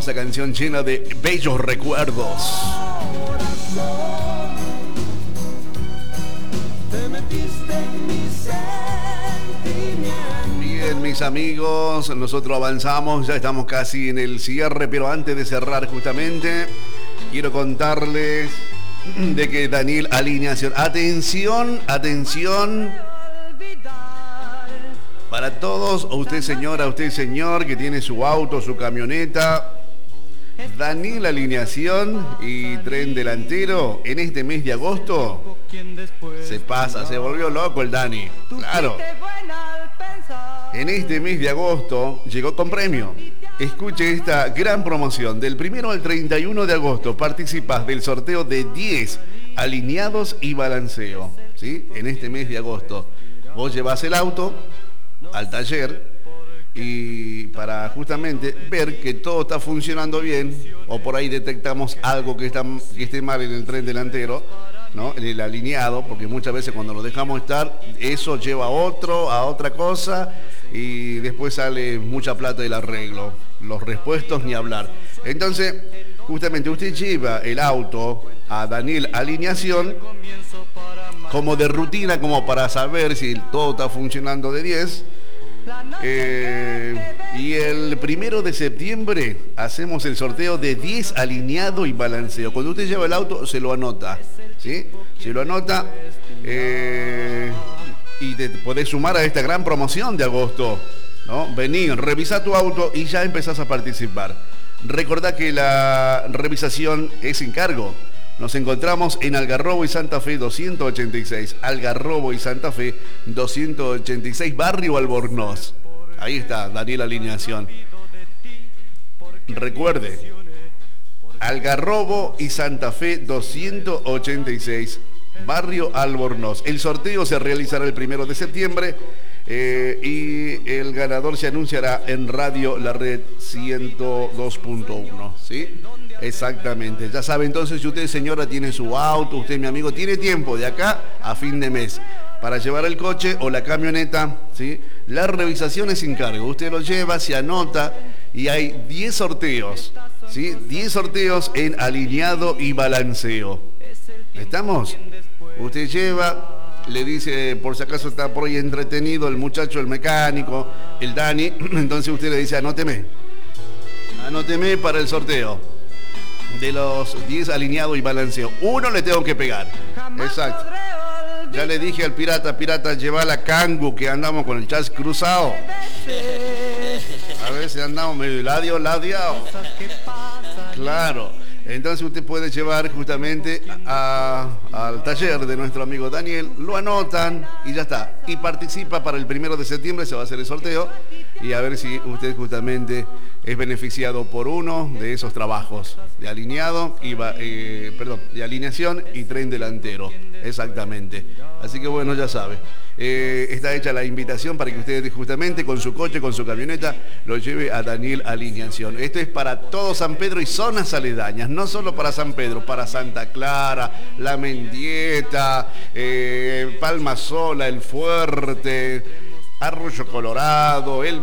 hermosa canción llena de bellos recuerdos. Bien, mis amigos, nosotros avanzamos, ya estamos casi en el cierre, pero antes de cerrar justamente, quiero contarles de que Daniel Alineación, atención, atención, para todos, a usted señora, a usted señor que tiene su auto, su camioneta, Daniel Alineación y Tren Delantero, en este mes de agosto, se pasa, se volvió loco el Dani, claro. En este mes de agosto llegó con premio. Escuche esta gran promoción. Del 1 al 31 de agosto participas del sorteo de 10 alineados y balanceo. ¿Sí? En este mes de agosto. Vos llevas el auto al taller y para justamente ver que todo está funcionando bien, o por ahí detectamos algo que esté mal en el tren delantero, ¿no? En el alineado, porque muchas veces cuando lo dejamos estar, eso lleva a otra cosa y después sale mucha plata del arreglo, los repuestos ni hablar. Entonces, justamente usted lleva el auto a Daniel Alineación como de rutina, como para saber si todo está funcionando de 10. Y el 1 de septiembre hacemos el sorteo de 10 alineado y balanceo. Cuando usted lleva el auto, se lo anota, ¿sí? Se lo anota y te podés sumar a esta gran promoción de agosto, ¿no? Vení, revisá tu auto y ya empezás a participar. Recordá que la revisación es sin cargo. Nos encontramos en Algarrobo y Santa Fe 286. Algarrobo y Santa Fe 286, Barrio Albornoz. Ahí está, Daniel Alineación. Recuerde, Algarrobo y Santa Fe 286, Barrio Albornoz. El sorteo se realizará el 1 de septiembre y el ganador se anunciará en Radio La Red 102.1, ¿sí? Exactamente, ya sabe. Entonces, si usted, señora, tiene su auto, usted, mi amigo, tiene tiempo de acá a fin de mes para llevar el coche o la camioneta, ¿sí? La revisación es sin cargo. Usted lo lleva, se anota y hay 10 sorteos, ¿sí? 10 sorteos en alineado y balanceo. ¿Estamos? Usted lleva, le dice, por si acaso está por ahí entretenido el muchacho, el mecánico, el Dani, entonces usted le dice, anóteme para el sorteo de los 10 alineado y balanceo. Uno le tengo que pegar. Exacto. Ya le dije al pirata, lleva la Kangoo, que andamos con el chasis cruzado. A veces andamos medio ladeado. Claro. Entonces usted puede llevar justamente al taller de nuestro amigo Daniel, lo anotan y ya está. Y participa para el 1 de septiembre, se va a hacer el sorteo y a ver si usted justamente es beneficiado por uno de esos trabajos de alineado y de alineación y tren delantero. Exactamente. Así que bueno, ya sabe. Está hecha la invitación para que usted justamente con su coche, con su camioneta, lo lleve a Daniel Alineación. Esto es para todo San Pedro y zonas aledañas, no solo para San Pedro, para Santa Clara, La Mendieta, Palma Sola, El Fuerte, Arroyo Colorado, El